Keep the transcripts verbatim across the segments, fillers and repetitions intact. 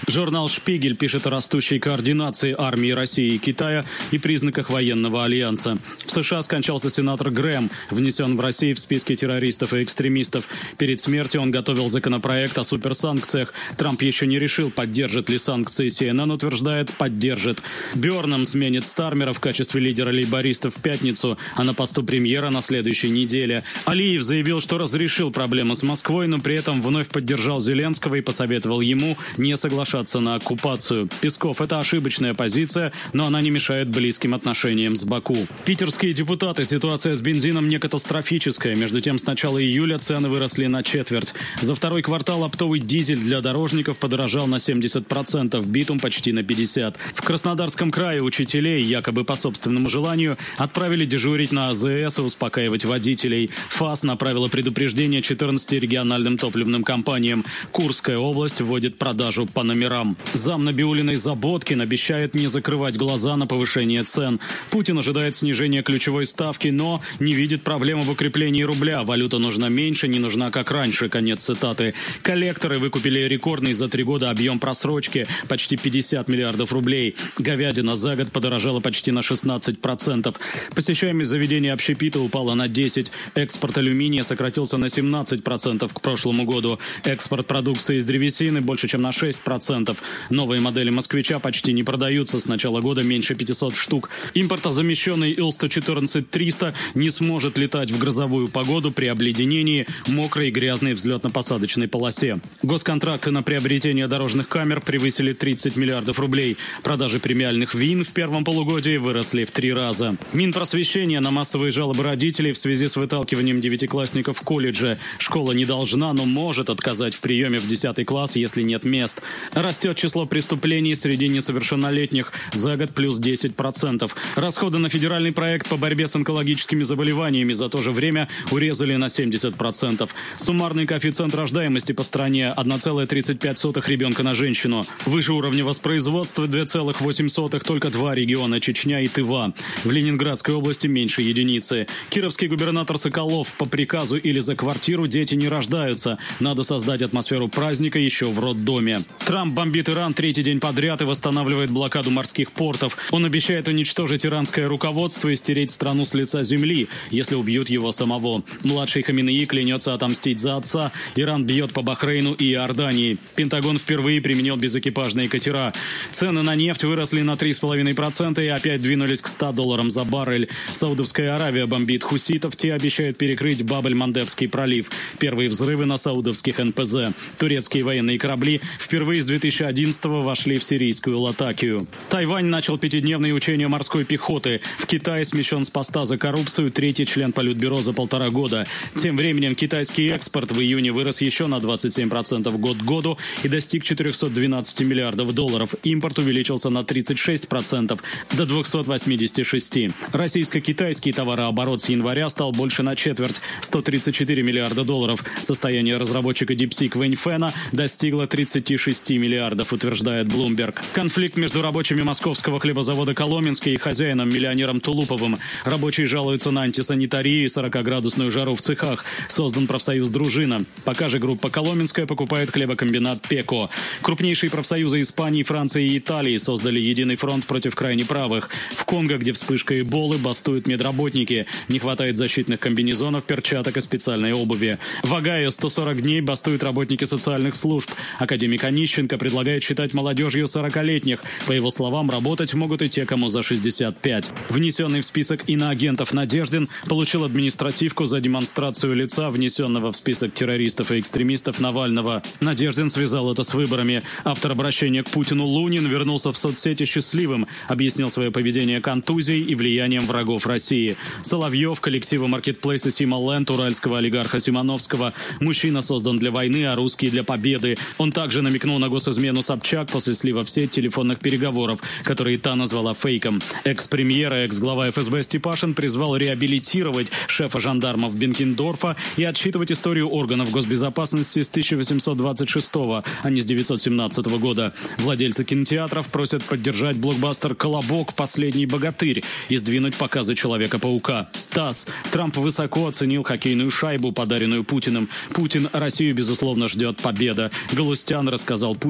Журнал «Шпигель» пишет о растущей координации армии России и Китая и признаках военного альянса. В США скончался сенатор Грэм, внесен в Россию в списки террористов и экстремистов. Перед смертью он готовил законопроект о суперсанкциях. Трамп еще не решил, поддержит ли санкции. Си Эн Эн утверждает, поддержит. Бёрнам сменит Стармера в качестве лидера лейбористов в пятницу, а на посту премьера на следующей неделе. Алиев заявил, что разрешил проблемы с Москвой, но при этом вновь поддержал Зеленского и посоветовал ему не соглашаться на оккупацию. Песков: это ошибочная позиция, но она не мешает близким отношениям с Баку. Питерские депутаты: ситуация с бензином не катастрофическая. Между тем, с начала июля цены выросли на четверть. За второй квартал оптовый дизель для дорожников подорожал на семьдесят процентов, битум почти на пятьдесят процентов. В Краснодарском крае учителей, якобы по собственному желанию, отправили дежурить на А Зэ Эс и успокаивать водителей. ФАС направила предупреждение четырнадцати региональным топливным компаниям. Курская область вводит продажу по номерам. Зам Набиуллиной Заботкин обещает не закрывать глаза на повышение цен. Путин ожидает снижения ключевой ставки, но не видит проблемы в укреплении рубля. Валюта нужна меньше, не нужна как раньше. Конец цитаты. Коллекторы выкупили рекордный за три года объем просрочки – почти пятьдесят миллиардов рублей. Говядина за год подорожала почти на шестнадцать процентов. Посещаемость заведения общепита упала на десять процентов. Экспорт алюминия сократился на семнадцать процентов к прошлому году. Экспорт продукции из древесины больше, чем на шесть процентов. Новые модели «Москвича» почти не продаются. С начала года меньше пятисот штук. Импортозамещенный Ил сто четырнадцать триста не сможет летать в грозовую погоду при обледенении, мокрой и грязной взлетно-посадочной полосе. Госконтракты на приобретение дорожных камер превысили тридцать миллиардов рублей. Продажи премиальных вин в первом полугодии выросли в три раза. Минпросвещение на массовые жалобы родителей в связи с выталкиванием девятиклассников в колледже. Школа не должна, но может отказать в приеме в десятый класс, если нет мест. Растет число преступлений среди несовершеннолетних. За год плюс десять процентов. Расходы на федеральный проект по борьбе с онкологическими заболеваниями за то же время урезали на семьдесят процентов. Суммарный коэффициент рождаемости по стране одна целая тридцать пять сотых ребенка на женщину. Выше уровня воспроизводства две целых восемь сотых только два региона – Чечня и Тыва. В Ленинградской области меньше единицы. Кировский губернатор Соколов: по приказу или за квартиру дети не рождаются. Надо создать атмосферу праздника еще в роддоме. Трамп бомбит Иран третий день подряд и восстанавливает блокаду морских портов. Он обещает уничтожить иранское руководство и стереть страну с лица земли, если убьют его самого. Младший Хаминеи клянется отомстить за отца. Иран бьет по Бахрейну и Иордании. Пентагон впервые применил безэкипажные катера. Цены на нефть выросли на три целых пять десятых процента и опять двинулись к ста долларам за баррель. Саудовская Аравия бомбит хуситов. Те обещают перекрыть Баб-эль-Мандебский пролив. Первые взрывы на саудовских Эн Пэ Зэ. Турецкие военные корабли впервые с две тысячи одиннадцатого вошли в сирийскую Латакию. Тайвань начал пятидневные учения морской пехоты. В Китае смещен с поста за коррупцию третий член Политбюро за полтора года. Тем временем китайский экспорт в июне вырос еще на двадцать семь процентов год к году и достиг четырехсот двенадцати миллиардов долларов. Импорт увеличился на тридцать шесть процентов до двухсот восьмидесяти шести. Российско-китайский товарооборот с января стал больше на четверть – сто тридцать четыре миллиарда долларов. Состояние разработчика DeepSeek Вэньфэна достигло тридцати шести миллиардов, утверждает Bloomberg. Конфликт между рабочими московского хлебозавода «Коломенский» и хозяином, миллионером Тулуповым. Рабочие жалуются на антисанитарию и сорокаградусную жару в цехах. Создан профсоюз «Дружина». Пока же группа «Коломенская» покупает хлебокомбинат «Пеко». Крупнейшие профсоюзы Испании, Франции и Италии создали единый фронт против крайне правых. В Конго, где вспышка эболы, бастуют медработники. Не хватает защитных комбинезонов, перчаток и специальной обуви. В Огайо сто сорок дней бастуют работники социальных служб. Академик Онищенко предлагает считать молодежью сорокалетних. По его словам, работать могут и те, кому за шестьдесят пять. Внесенный в список иноагентов Надеждин получил административку за демонстрацию лица, внесенного в список террористов и экстремистов Навального. Надеждин связал это с выборами. Автор обращения к Путину Лунин вернулся в соцсети счастливым, объяснил свое поведение контузией и влиянием врагов России. Соловьев, коллектива маркетплейса Сималенд, уральского олигарха Симоновского. Мужчина создан для войны, а русский для победы. Он также намекнул на госизмену Собчак после слива в сеть телефонных переговоров, которые та назвала фейком. Экс-премьер и экс-глава Эф Эс Бэ Степашин призвал реабилитировать шефа жандармов Бенкендорфа и отсчитывать историю органов госбезопасности с тысяча восемьсот двадцать шестого, а не с девятьсот семнадцатого года. Владельцы кинотеатров просят поддержать блокбастер «Колобок. Последний богатырь» и сдвинуть показы Человека-паука. ТАСС. Трамп высоко оценил хоккейную шайбу, подаренную Путиным. Путин: Россию, безусловно, ждет победа. Галустян рассказал Путину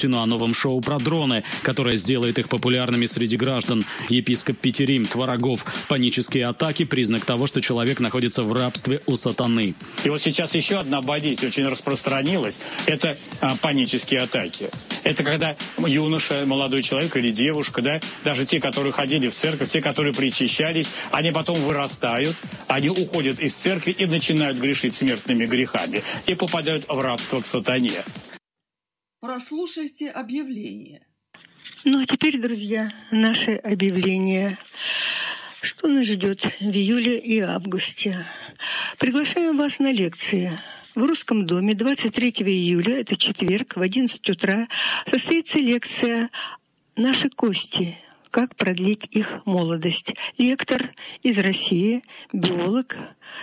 Путину о новом шоу про дроны, которое сделает их популярными среди граждан. Епископ Петерим Творогов. Панические атаки – признак того, что человек находится в рабстве у сатаны. И вот сейчас еще одна болезнь очень распространилась. Это а, панические атаки. Это когда юноша, молодой человек или девушка, да, даже те, которые ходили в церковь, те, которые причащались, они потом вырастают, они уходят из церкви и начинают грешить смертными грехами и попадают в рабство к сатане. Прослушайте объявление. Ну а теперь, друзья, наше объявление. Что нас ждет в июле и августе? Приглашаем вас на лекции. В Русском доме двадцать третьего июля, это четверг, в одиннадцать утра, состоится лекция «Наши кости. Как продлить их молодость». Лектор из России, биолог,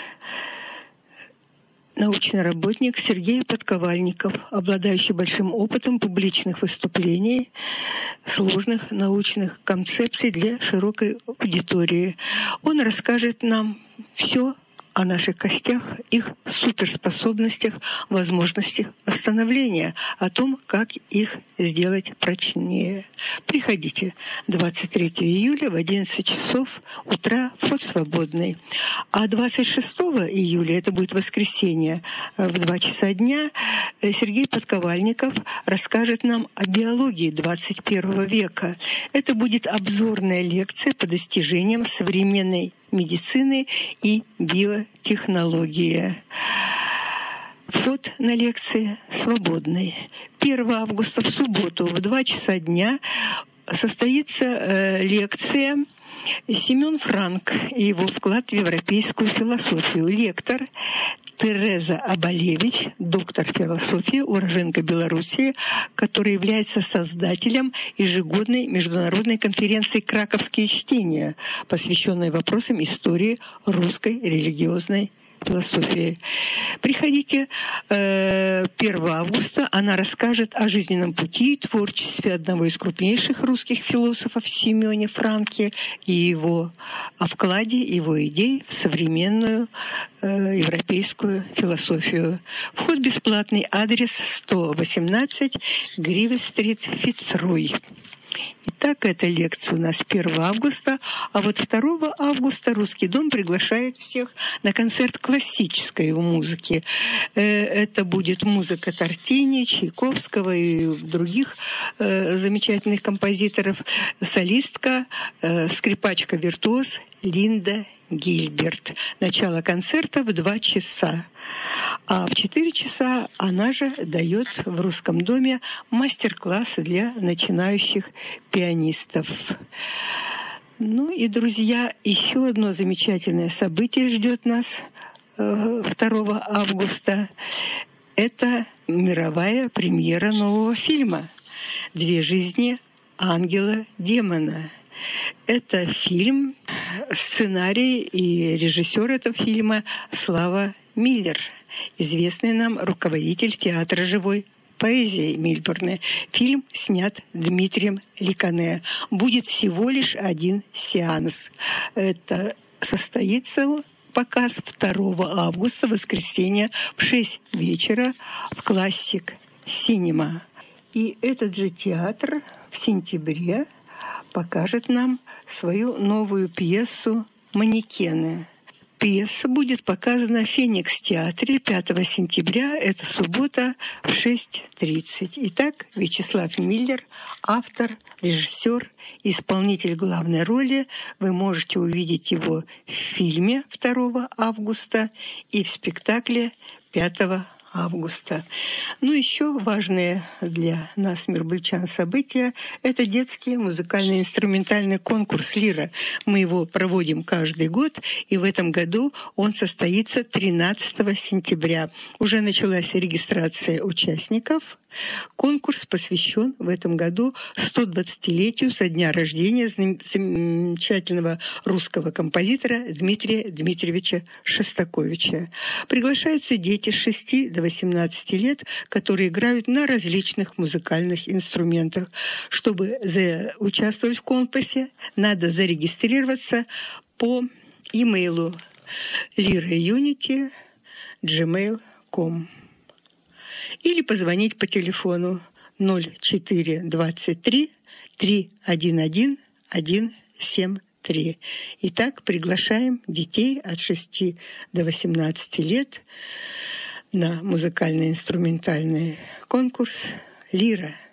научный работник Сергей Подковальников, обладающий большим опытом публичных выступлений, сложных научных концепций для широкой аудитории. Он расскажет нам все о наших костях, их суперспособностях, возможностях восстановления, о том, как их сделать прочнее. Приходите двадцать третьего июля в одиннадцать часов утра, вход свободный. А двадцать шестого июля, это будет воскресенье, в два часа дня, Сергей Подковальников расскажет нам о биологии двадцать первого века. Это будет обзорная лекция по достижениям современной медицины и биотехнологии. Вход на лекции свободный. первого августа в субботу в два часа дня состоится э, лекция «Семен Франк и его вклад в европейскую философию». Лектор Тереза Абалевич, доктор философии, уроженка Белоруссии, который является создателем ежегодной международной конференции «Краковские чтения», посвященной вопросам истории русской религиозной философии. Приходите э, первого августа. Она расскажет о жизненном пути и творчестве одного из крупнейших русских философов Семёне Франке и его о вкладе его идей в современную э, европейскую философию. Вход бесплатный. Адрес сто восемнадцать Гривес-стрит, Фицрой. Итак, эта лекция у нас первого августа, а вот второго августа Русский дом приглашает всех на концерт классической музыки. Это будет музыка Тортини, Чайковского и других замечательных композиторов. Солистка, скрипачка-виртуоз Линда Гильберт. Начало концерта в два часа. А в четыре часа она же дает в Русском доме мастер-классы для начинающих пианистов. Ну и, друзья, еще одно замечательное событие ждет нас второго августа. Это мировая премьера нового фильма «Две жизни ангела-демона». Это фильм, сценарий и режиссер этого фильма Слава Миллер, известный нам руководитель театра живой поэзии Мельбурна. Фильм снят Дмитрием Ликане. Будет всего лишь один сеанс. Это состоится показ второго августа, воскресенье, в шесть вечера в Классик Синема. И этот же театр в сентябре покажет нам свою новую пьесу «Манекены». Пьеса будет показана в Феникс-театре пятого сентября, это суббота, в шесть тридцать. Итак, Вячеслав Миллер, автор, режиссер, исполнитель главной роли. Вы можете увидеть его в фильме второго августа и в спектакле пятого августа. Ну, еще важные для нас, мирбыльчан, события – это детский музыкально-инструментальный конкурс «Лира». Мы его проводим каждый год, и в этом году он состоится тринадцатого сентября. Уже началась регистрация участников. Конкурс посвящен в этом году сто двадцатилетию со дня рождения замечательного русского композитора Дмитрия Дмитриевича Шостаковича. Приглашаются дети с шести до восемнадцати лет, которые играют на различных музыкальных инструментах. Чтобы за... участвовать в конкурсе, надо зарегистрироваться по имейлу liraunity точка джимейл точка ком или позвонить по телефону ноль четыре двадцать три три один один один семь три. Итак, приглашаем детей от шести до восемнадцати лет на музыкально-инструментальный конкурс «Лира».